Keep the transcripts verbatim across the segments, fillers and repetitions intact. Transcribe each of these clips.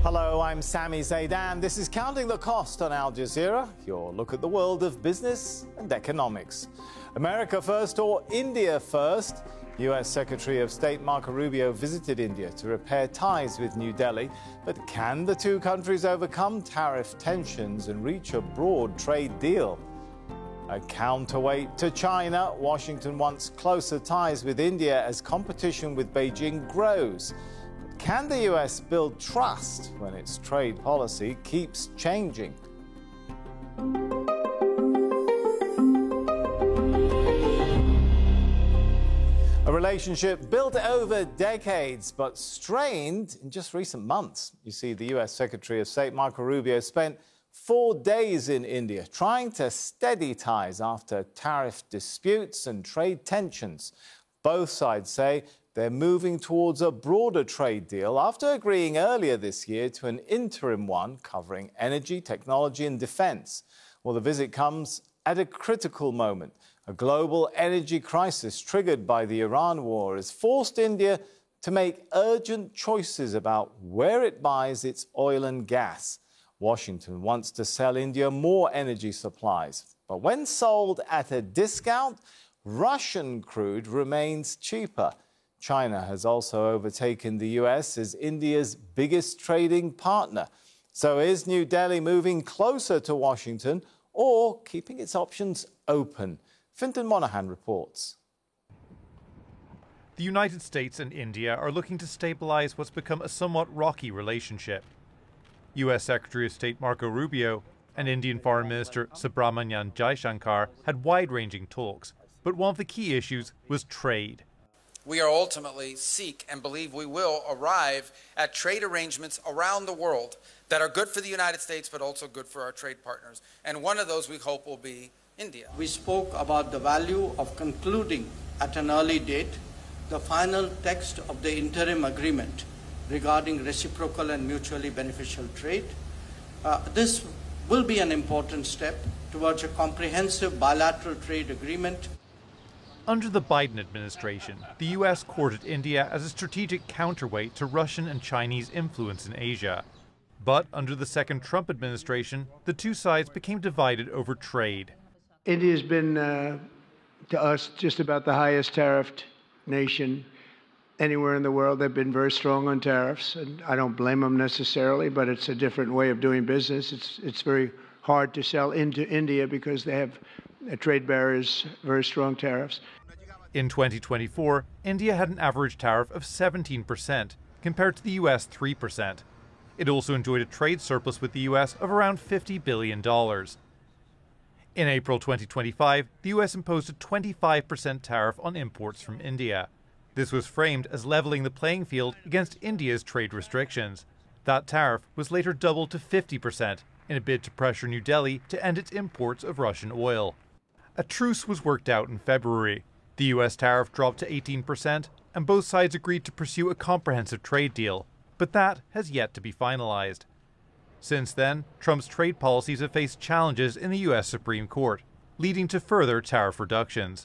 Hello, I'm Sami Zaidan. This is Counting the Cost on Al Jazeera, your look at the world of business and economics. America first or India first? U S Secretary of State Marco Rubio visited India to repair ties with New Delhi. But can the two countries overcome tariff tensions and reach a broad trade deal? A counterweight to China, Washington wants closer ties with India as competition with Beijing grows. Can the U S build trust when its trade policy keeps changing? A relationship built over decades but strained in just recent months. You see, the U S Secretary of State Marco Rubio spent four days in India trying to steady ties after tariff disputes and trade tensions. Both sides say they're moving towards a broader trade deal after agreeing earlier this year to an interim one covering energy, technology and defense. Well, the visit comes at a critical moment. A global energy crisis triggered by the Iran war has forced India to make urgent choices about where it buys its oil and gas. Washington wants to sell India more energy supplies, but when sold at a discount, Russian crude remains cheaper. China has also overtaken the U S as India's biggest trading partner. So is New Delhi moving closer to Washington or keeping its options open? Fintan Monahan reports. The United States and India are looking to stabilize what's become a somewhat rocky relationship. U S Secretary of State Marco Rubio and Indian Foreign Minister Subramanian Jaishankar had wide-ranging talks, but one of the key issues was trade. We are ultimately seek and believe we will arrive at trade arrangements around the world that are good for the United States but also good for our trade partners. And one of those we hope will be India. We spoke about the value of concluding at an early date the final text of the interim agreement regarding reciprocal and mutually beneficial trade. Uh, this will be an important step towards a comprehensive bilateral trade agreement. Under the Biden administration, the U S courted India as a strategic counterweight to Russian and Chinese influence in Asia. But under the second Trump administration, the two sides became divided over trade. India's been, uh, to us, just about the highest tariffed nation anywhere in the world. They've been very strong on tariffs, and I don't blame them necessarily, but it's a different way of doing business. It's, it's very hard to sell into India because they have uh, trade barriers, very strong tariffs. In twenty twenty-four, India had an average tariff of seventeen percent, compared to the U S three percent. It also enjoyed a trade surplus with the U S of around fifty billion dollars. In April twenty twenty-five, the U S imposed a twenty-five percent tariff on imports from India. This was framed as leveling the playing field against India's trade restrictions. That tariff was later doubled to fifty percent in a bid to pressure New Delhi to end its imports of Russian oil. A truce was worked out in February. The U S tariff dropped to eighteen percent, and both sides agreed to pursue a comprehensive trade deal. But that has yet to be finalized. Since then, Trump's trade policies have faced challenges in the U S Supreme Court, leading to further tariff reductions.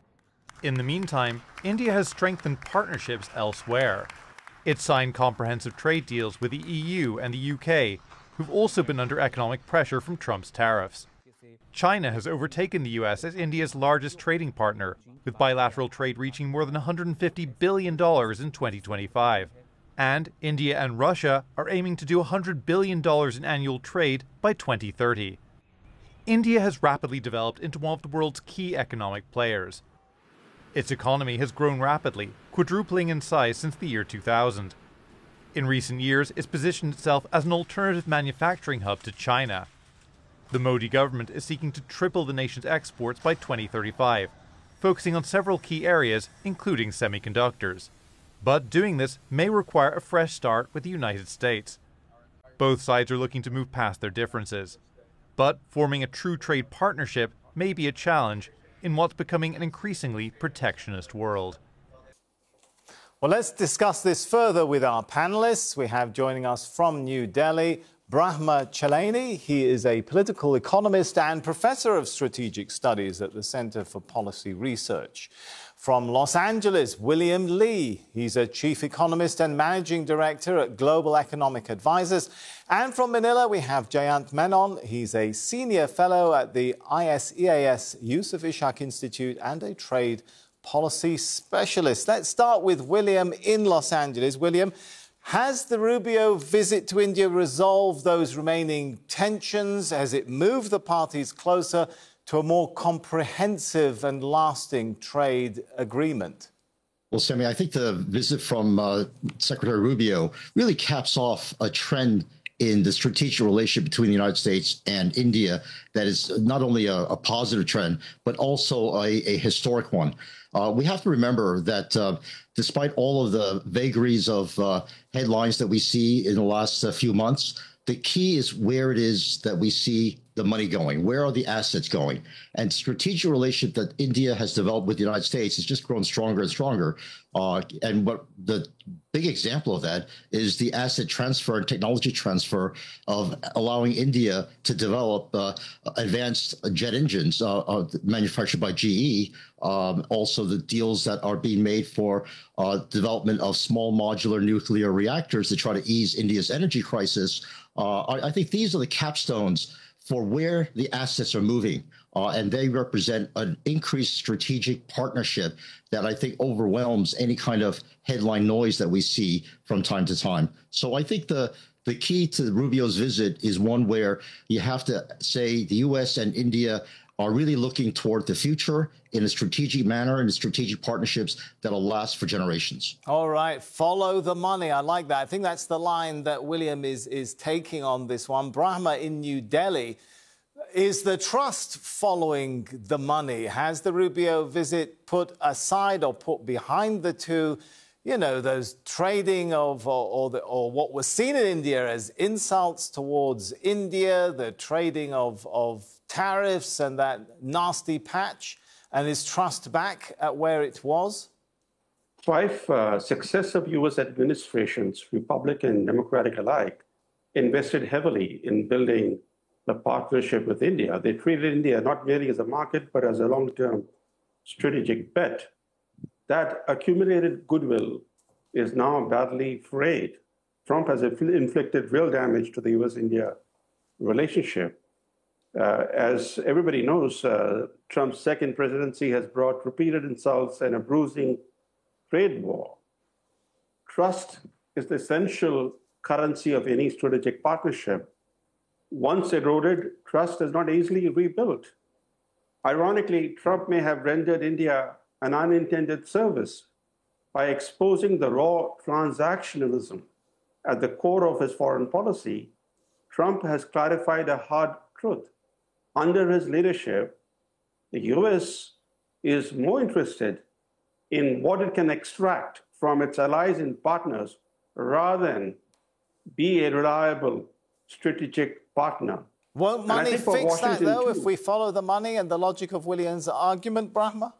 In the meantime, India has strengthened partnerships elsewhere. It signed comprehensive trade deals with the E U and the U K, who've also been under economic pressure from Trump's tariffs. China has overtaken the U S as India's largest trading partner, with bilateral trade reaching more than one hundred fifty billion dollars in twenty twenty-five. And India and Russia are aiming to do one hundred billion dollars in annual trade by twenty thirty. India has rapidly developed into one of the world's key economic players. Its economy has grown rapidly, quadrupling in size since the year two thousand. In recent years, it's positioned itself as an alternative manufacturing hub to China. The Modi government is seeking to triple the nation's exports by twenty thirty-five, focusing on several key areas, including semiconductors. But doing this may require a fresh start with the United States. Both sides are looking to move past their differences. But forming a true trade partnership may be a challenge in what's becoming an increasingly protectionist world. Well, let's discuss this further with our panelists. We have joining us from New Delhi, Brahma Chelani. He is a political economist and professor of strategic studies at the Center for Policy Research. From Los Angeles, William Lee. He's a chief economist and managing director at Global Economic Advisors. And from Manila, we have Jayant Menon. He's a senior fellow at the I S E A S Yusuf Ishak Institute and a trade policy specialist. Let's start with William in Los Angeles. William, has the Rubio visit to India resolved those remaining tensions? Has it moved the parties closer to a more comprehensive and lasting trade agreement? Well, Sammy, I think the visit from uh, Secretary Rubio really caps off a trend in the strategic relationship between the United States and India that is not only a, a positive trend, but also a, a historic one. Uh, we have to remember that uh, despite all of the vagaries of uh, headlines that we see in the last uh, few months, the key is where it is that we see the money going. Where are the assets going? And strategic relationship that India has developed with the United States has just grown stronger and stronger. Uh, and what the big example of that is the asset transfer and technology transfer of allowing India to develop uh, advanced jet engines uh, uh, manufactured by G E. Um, also, the deals that are being made for uh, development of small modular nuclear reactors to try to ease India's energy crisis. Uh, I, I think these are the capstones for where the assets are moving, uh, and they represent an increased strategic partnership that I think overwhelms any kind of headline noise that we see from time to time. So I think the the key to Rubio's visit is one where you have to say the U S and India are really looking toward the future in a strategic manner and strategic partnerships that'll last for generations. All right, follow the money. I like that. I think that's the line that William is, is taking on this one. Brahma in New Delhi, is the trust following the money? Has the Rubio visit put aside or put behind the two, you know, those trading of or, or, the, or what was seen in India as insults towards India, the trading of, of tariffs and that nasty patch, and is trust back at where it was? Five uh, successive U S administrations, Republican and Democratic alike, invested heavily in building the partnership with India. They treated India not merely as a market, but as a long-term strategic bet. That accumulated goodwill is now badly frayed. Trump has inflicted real damage to the U S-India relationship. Uh, as everybody knows, uh, Trump's second presidency has brought repeated insults and a bruising trade war. Trust is the essential currency of any strategic partnership. Once eroded, trust is not easily rebuilt. Ironically, Trump may have rendered India an unintended service by exposing the raw transactionalism at the core of his foreign policy. Trump has clarified a hard truth. Under his leadership, the U S is more interested in what it can extract from its allies and partners rather than be a reliable strategic partner. Won't money fix that, though, too, if we follow the money and the logic of William's argument, Brahma?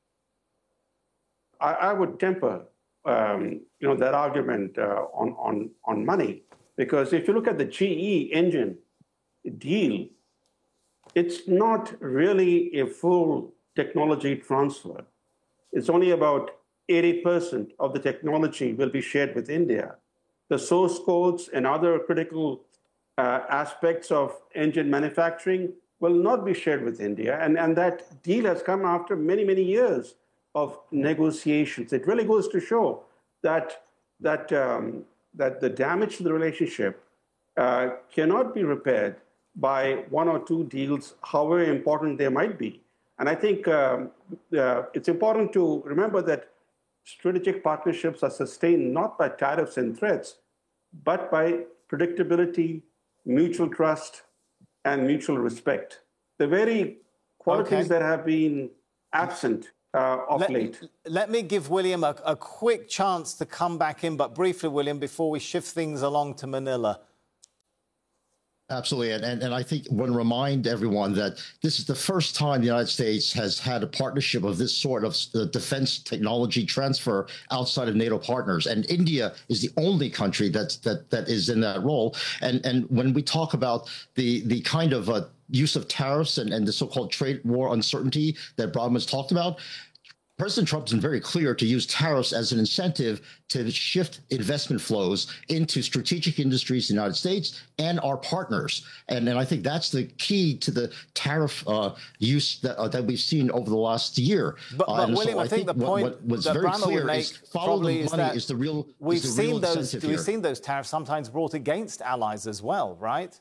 I, I would temper, um, you know, that argument uh, on, on, on money, because if you look at the G E engine deal, it's not really a full technology transfer. It's only about eighty percent of the technology will be shared with India. The source codes and other critical uh, aspects of engine manufacturing will not be shared with India. And, and that deal has come after many, many years of negotiations. It really goes to show that, that, um, that the damage to the relationship uh, cannot be repaired by one or two deals, however important they might be. And I think um, uh, it's important to remember that strategic partnerships are sustained not by tariffs and threats, but by predictability, mutual trust, and mutual respect. The very qualities okay. that have been absent uh, of let, late. Let me give William a, a quick chance to come back in, but briefly, William, before we shift things along to Manila. Absolutely. And, and, and I think I want to remind everyone that this is the first time the United States has had a partnership of this sort of uh, defense technology transfer outside of NATO partners. And India is the only country that's, that that is in that role. And, and when we talk about the, the kind of uh, use of tariffs and, and the so-called trade war uncertainty that Brahma has talked about, President Trump's been very clear to use tariffs as an incentive to shift investment flows into strategic industries in the United States and our partners. And, and I think that's the key to the tariff uh, use that, uh, that we've seen over the last year. But, but uh, William, so I, I think, think the point what, what's that very Brahma clear would make is follow the is money that is the real we've is the real seen those incentive we've here. seen those tariffs sometimes brought against allies as well, right?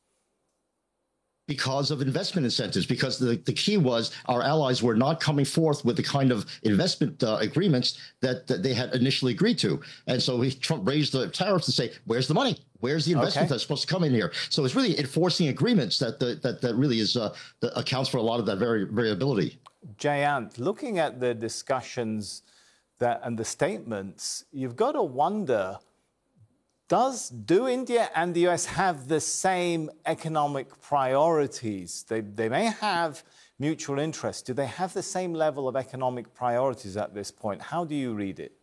Because of investment incentives, because the, the key was our allies were not coming forth with the kind of investment uh, agreements that, that they had initially agreed to. And so he, Trump raised the tariffs to say, where's the money? Where's the investment okay. that's supposed to come in here? So it's really enforcing agreements that the, that, that really is uh, that accounts for a lot of that vari- variability. Jayant, looking at the discussions that and the statements, you've got to wonder, Does do India and the U S have the same economic priorities? They, they may have mutual interests. Do they have the same level of economic priorities at this point? How do you read it?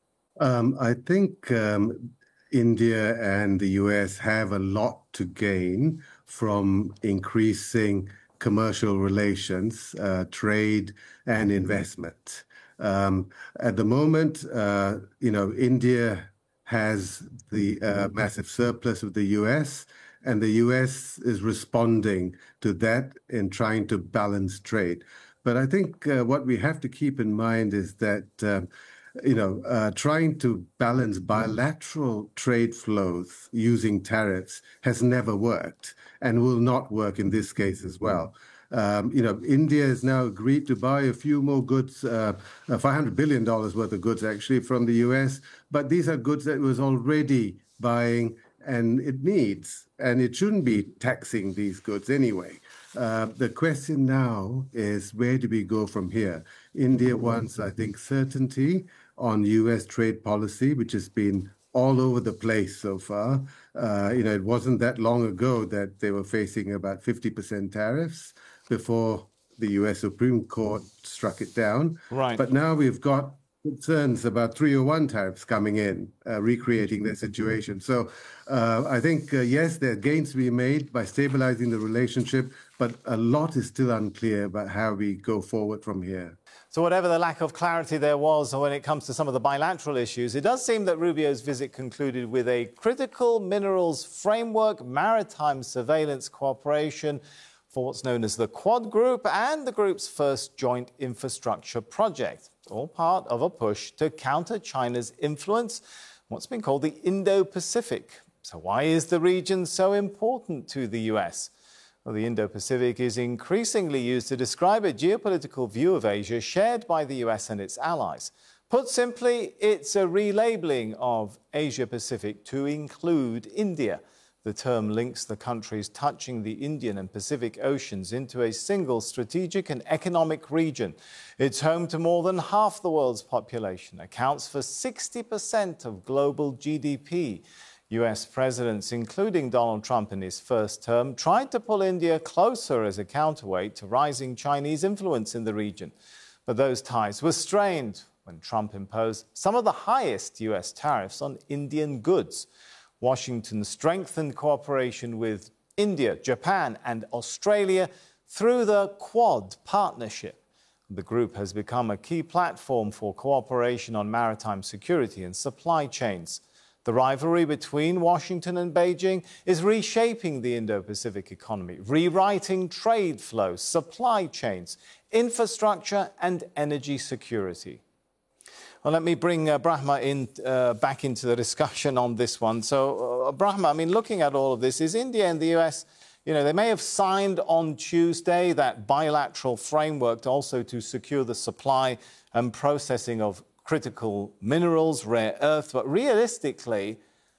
Um, I think um, India and the U S have a lot to gain from increasing commercial relations, uh, trade, and investment. Um, at the moment, uh, you know, India has the uh, massive surplus of the U S, and the U S is responding to that in trying to balance trade. But I think uh, what we have to keep in mind is that, uh, you know, uh, trying to balance bilateral trade flows using tariffs has never worked and will not work in this case as well. Um, you know, India has now agreed to buy a few more goods, uh, five hundred billion dollars worth of goods, actually, from the U S. But these are goods that it was already buying and it needs. And it shouldn't be taxing these goods anyway. Uh, the question now is, where do we go from here? India wants, I think, certainty on U S trade policy, which has been all over the place so far. Uh, you know, it wasn't that long ago that they were facing about fifty percent tariffs before the U S Supreme Court struck it down. Right. But now we've got concerns about three oh one tariffs coming in, uh, recreating the situation. So uh, I think, uh, yes, there are gains to be made by stabilizing the relationship, but a lot is still unclear about how we go forward from here. So whatever the lack of clarity there was when it comes to some of the bilateral issues, it does seem that Rubio's visit concluded with a critical minerals framework, maritime surveillance cooperation for what's known as the Quad Group and the group's first joint infrastructure project, all part of a push to counter China's influence, what's been called the Indo-Pacific. So why is the region so important to the U S? Well, the Indo-Pacific is increasingly used to describe a geopolitical view of Asia shared by the U S and its allies. Put simply, it's a relabeling of Asia-Pacific to include India. The term links the countries touching the Indian and Pacific Oceans into a single strategic and economic region. It's home to more than half the world's population, accounts for sixty percent of global G D P. U S presidents, including Donald Trump in his first term, tried to pull India closer as a counterweight to rising Chinese influence in the region. But those ties were strained when Trump imposed some of the highest U S tariffs on Indian goods. Washington strengthened cooperation with India, Japan, and Australia through the Quad partnership. The group has become a key platform for cooperation on maritime security and supply chains. The rivalry between Washington and Beijing is reshaping the Indo-Pacific economy, rewriting trade flows, supply chains, infrastructure, and energy security. Well, let me bring uh, Brahma in, uh, back into the discussion on this one. So, uh, Brahma, I mean, looking at all of this, is India and the U S, you know, they may have signed on Tuesday that bilateral framework to also to secure the supply and processing of critical minerals, rare earth. But realistically,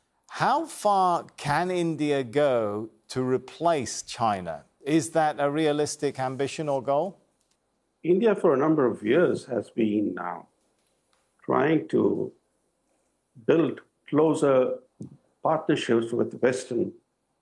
how far can India go to replace China? Is that a realistic ambition or goal? India, for a number of years, has been now trying to build closer partnerships with Western